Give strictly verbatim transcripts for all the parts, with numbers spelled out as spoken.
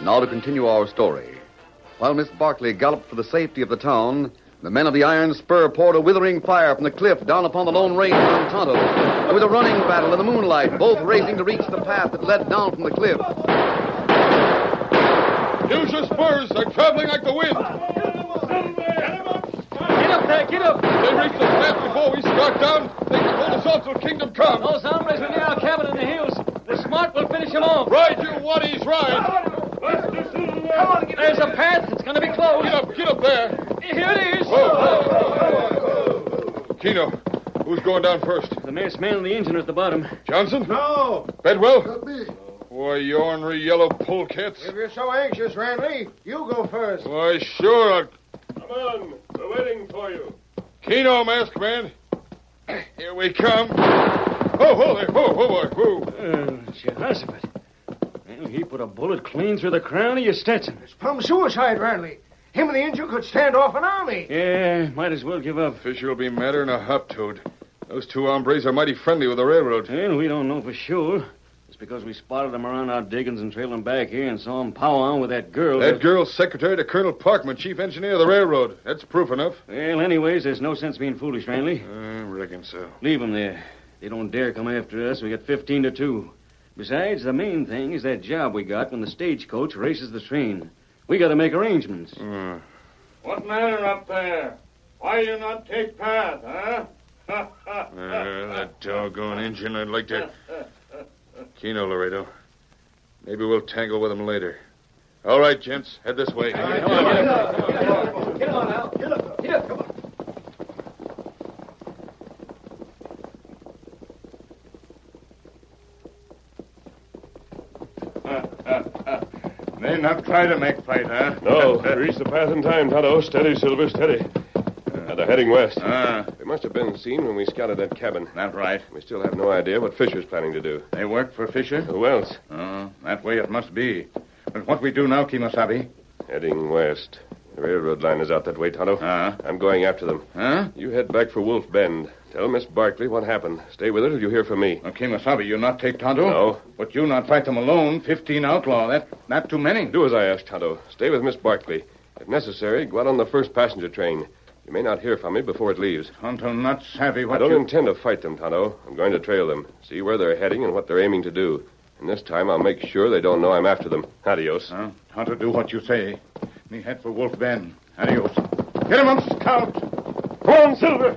Now to continue our story. While Miss Barkley galloped for the safety of the town, the men of the Iron Spur poured a withering fire from the cliff down upon the Lone Ranger and Tonto. There was a running battle in the moonlight, both racing to reach the path that led down from the cliff. Use your spurs. They're traveling like the wind. Get up there, get up. They reach the path before we start down. They can hold us off till Kingdom Come. Those hombres are near our cabin in the hills. The smart will finish them off. Ride, you waddies, ride. There's a path. It's going to be closed. Get up, get up there. Here it is. Whoa, whoa, whoa. Keno, who's going down first? The masked man and the engine are at the bottom. Johnson? No. Bedwell? Not me. Why, you ornery yellow polecats. If you're so anxious, Ranley, you go first. Why, sure, I'll... Come on. We're waiting for you. Keno, masked man. Here we come. Whoa, whoa there. Whoa, whoa, boy. Whoa. Uh, Jehoshaphat. Well, he put a bullet clean through the crown of your Stetson. It's plumb suicide, Ranley. Him and the engine could stand off an army. Yeah, might as well give up. Fisher will be madder than a hop toad. Those two hombres are mighty friendly with the railroad. Well, we don't know for sure. It's because we spotted them around our diggings and trailed them back here and saw them powwowing with that girl. That but... girl's secretary to Colonel Parkman, chief engineer of the railroad. That's proof enough. Well, anyways, there's no sense being foolish, Ranley. I reckon so. Leave them there. They don't dare come after us. We got fifteen to two. Besides, the main thing is that job we got when the stagecoach races the train. We got to make arrangements. Uh. What matter up there? Why you not take path, huh? Uh, that doggone engine, I'd like to... Keno, Laredo. Maybe we'll tangle with him later. All right, gents. Head this way. Come on, get up. Get on now. Get up. Get up. Come on. They not try to make fight, huh? No. Reach the path in time, Tonto. Steady, Silver, steady. Uh, they're heading west. Ah, They must have been seen when we scouted that cabin. that's right. We still have no idea what Fisher's planning to do. They work for Fisher? Who else? Oh, that way it must be. But what we do now, Kimosabe? Heading west. The railroad line is out that way, Tonto. Ah. I'm going after them. Huh? You head back for Wolf Bend. Tell Miss Barkley what happened. Stay with her till you hear from me. Oh, Kimosabe, you not take Tonto? No. But you not fight them alone. Fifteen outlaw. That not too many. Do as I ask, Tonto. Stay with Miss Barkley. If necessary, go out on the first passenger train. You may not hear from me before it leaves. Tonto not savvy what I don't you... intend to fight them, Tonto. I'm going to trail them, see where they're heading and what they're aiming to do. And this time I'll make sure they don't know I'm after them. Adios. Huh? Tonto do what you say. Me head for Wolf Bend. Adios. Get him up, Scout. Come on, Silver.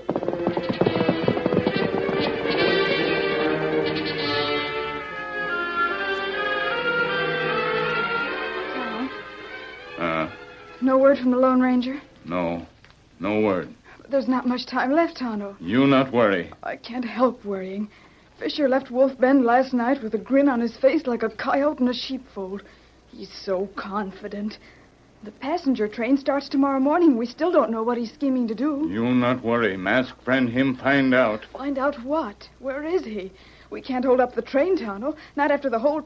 Uh, No word from the Lone Ranger? no. No word. There's not much time left, Tonto. You not worry. I can't help worrying. Fisher left Wolf Bend last night with a grin on his face like a coyote in a sheepfold. He's so confident. The passenger train starts tomorrow morning. We still don't know what he's scheming to do. You not worry. Mask friend him find out. Find out what? Where is he? We can't hold up the train, Tonto. Not after the whole